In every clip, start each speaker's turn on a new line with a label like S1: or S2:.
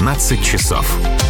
S1: 12 часов.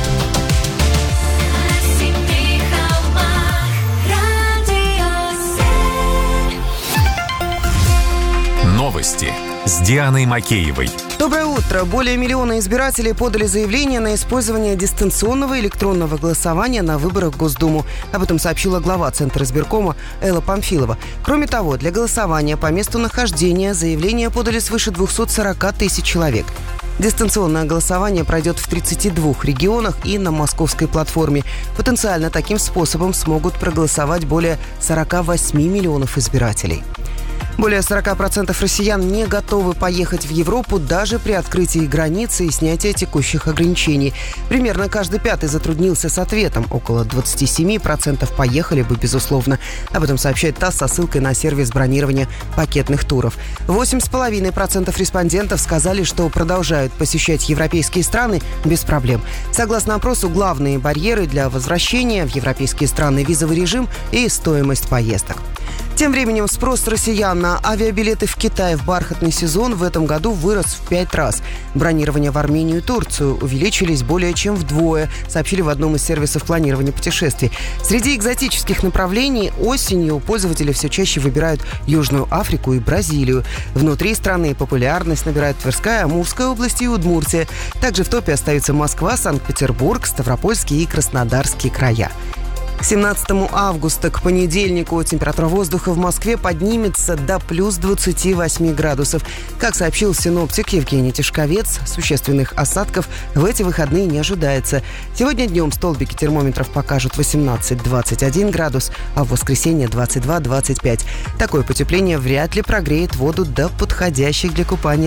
S1: Новости с Дианой Макеевой.
S2: Доброе утро. Более миллиона избирателей подали заявление на использование дистанционного электронного голосования на выборах в Госдуму. Об этом сообщила глава Центра избиркома Элла Памфилова. Кроме того, для голосования по месту нахождения заявления подали свыше 240 тысяч человек. Дистанционное голосование пройдет в 32 регионах и на московской платформе. Потенциально таким способом смогут проголосовать более 48 миллионов избирателей. Более 40% россиян не готовы поехать в Европу даже при открытии границы и снятии текущих ограничений. Примерно каждый пятый затруднился с ответом. Около 27% поехали бы, безусловно. Об этом сообщает ТАСС со ссылкой на сервис бронирования пакетных туров. 8,5% респондентов сказали, что продолжают посещать европейские страны без проблем. Согласно опросу, главные барьеры для возвращения в европейские страны – визовый режим и стоимость поездок. Тем временем спрос россиян на авиабилеты в Китай в бархатный сезон в этом году вырос в 5 раз. Бронирования в Армению и Турцию увеличились более чем вдвое, сообщили в одном из сервисов планирования путешествий. Среди экзотических направлений осенью пользователи все чаще выбирают Южную Африку и Бразилию. Внутри страны популярность набирают Тверская, Амурская области и Удмуртия. Также в топе остаются Москва, Санкт-Петербург, Ставропольский и Краснодарский края. К 17 августа, к понедельнику, температура воздуха в Москве поднимется до плюс 28 градусов. Как сообщил синоптик Евгений Тишковец, существенных осадков в эти выходные не ожидается. Сегодня днем столбики термометров покажут 18-21 градус, а в воскресенье 22-25. Такое потепление вряд ли прогреет воду до подходящих для купания